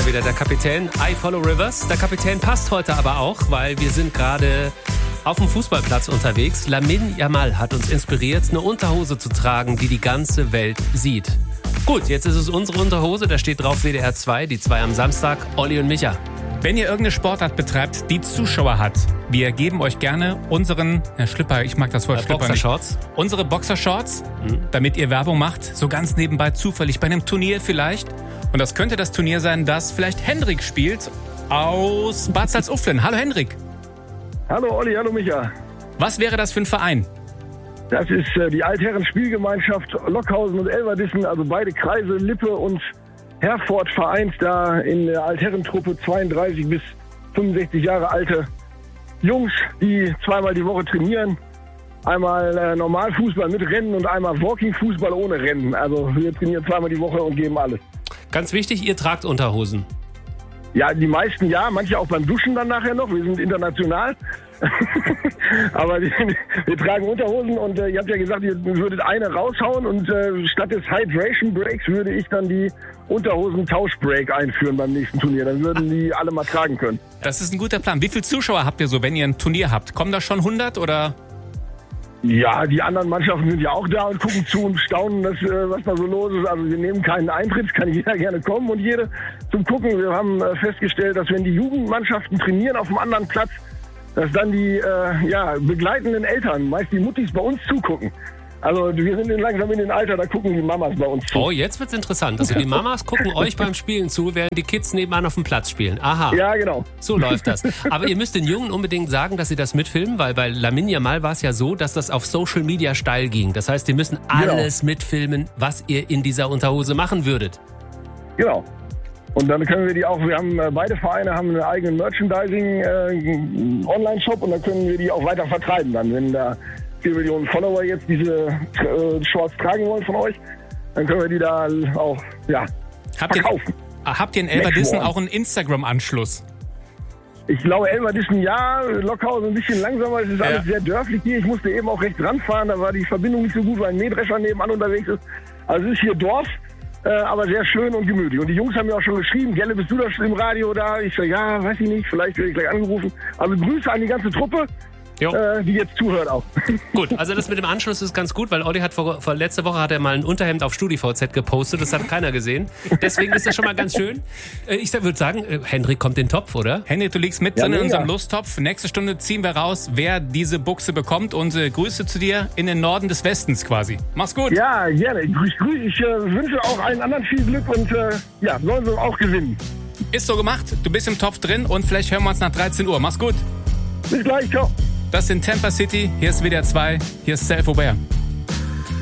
wieder, der Kapitän. I follow rivers. Der Kapitän passt heute aber auch, weil wir sind gerade auf dem Fußballplatz unterwegs. Lamine Yamal hat uns inspiriert, eine Unterhose zu tragen, die die ganze Welt sieht. Gut, jetzt ist es unsere Unterhose, da steht drauf WDR 2, die 2 am Samstag, Olli und Micha. Wenn ihr irgendeine Sportart betreibt, die Zuschauer hat, wir geben euch gerne unseren Schlipper, ich mag das Wort Schlipper Boxershorts. nicht. Unsere Boxershorts, damit ihr Werbung macht, so ganz nebenbei zufällig bei einem Turnier vielleicht. Und das könnte das Turnier sein, das vielleicht Henrik spielt aus Bad Salzuflen. Hallo Henrik. Hallo Olli, hallo Micha. Was wäre das für ein Verein? Das ist die Altherren-Spielgemeinschaft Lockhausen und Elverdissen, also beide Kreise, Lippe und Herford vereint da in der Altherrentruppe 32 bis 65 Jahre alte Jungs, die zweimal die Woche trainieren. Einmal Normalfußball mit Rennen und einmal Walking-Fußball ohne Rennen. Also wir trainieren zweimal die Woche und geben alles. Ganz wichtig, ihr tragt Unterhosen. Ja, die meisten ja, manche auch beim Duschen dann nachher noch. Wir sind international. Aber wir tragen Unterhosen und ihr habt ja gesagt, ihr würdet eine raushauen und statt des Hydration Breaks würde ich dann die Unterhosen-Tausch-Break einführen beim nächsten Turnier. Dann würden die alle mal tragen können. Das ist ein guter Plan. Wie viele Zuschauer habt ihr so, wenn ihr ein Turnier habt? Kommen da schon 100 oder? Ja, die anderen Mannschaften sind ja auch da und gucken zu und staunen, was da so los ist. Also wir nehmen keinen Eintritt, es kann jeder gerne kommen und jede zum Gucken. Wir haben festgestellt, dass wenn die Jugendmannschaften trainieren auf einem anderen Platz, dass dann die begleitenden Eltern, meist die Muttis, bei uns zugucken. Also wir sind langsam in dem Alter, da gucken die Mamas bei uns zu. Oh, jetzt wird's interessant. Also die Mamas gucken euch beim Spielen zu, während die Kids nebenan auf dem Platz spielen. Aha. Ja, genau. So läuft das. Aber ihr müsst den Jungen unbedingt sagen, dass sie das mitfilmen, weil bei Lamine Yamal war es ja so, dass das auf Social Media steil ging. Das heißt, die müssen alles mitfilmen, was ihr in dieser Unterhose machen würdet. Genau. Und dann können wir die auch, beide Vereine haben einen eigenen Merchandising-Online-Shop und dann können wir die auch weiter vertreiben dann, wenn da 4 Millionen Follower jetzt diese Shorts tragen wollen von euch, dann können wir die da auch verkaufen. Habt ihr in Elverdissen auch einen Instagram-Anschluss? Ich glaube Elverdissen ja, Lockhausen ein bisschen langsamer, es ist alles sehr dörflich hier. Ich musste eben auch rechts ranfahren, da war die Verbindung nicht so gut, weil ein Mähdrescher nebenan unterwegs ist. Also es ist hier Dorf, aber sehr schön und gemütlich. Und die Jungs haben mir auch schon geschrieben, Gelle, bist du da im Radio da? Ich sage, ja, weiß ich nicht, vielleicht werde ich gleich angerufen. Also Grüße an die ganze Truppe. Die jetzt zuhört auch. Gut, also das mit dem Anschluss ist ganz gut, weil Olli hat vor letzte Woche hat er mal ein Unterhemd auf StudiVZ gepostet, das hat keiner gesehen. Deswegen ist das schon mal ganz schön. Ich würde sagen, Henrik kommt in den Topf, oder? Henrik, du liegst mit drin in unserem Lusttopf. Nächste Stunde ziehen wir raus, wer diese Buchse bekommt. Und Grüße zu dir in den Norden des Westens quasi. Mach's gut. Ja, gerne. Ich wünsche auch allen anderen viel Glück und sollen sie auch gewinnen. Ist so gemacht. Du bist im Topf drin und vielleicht hören wir uns nach 13 Uhr. Mach's gut. Bis gleich, ciao. Das sind Tampa City, hier ist WDR 2, hier ist Self-Aware.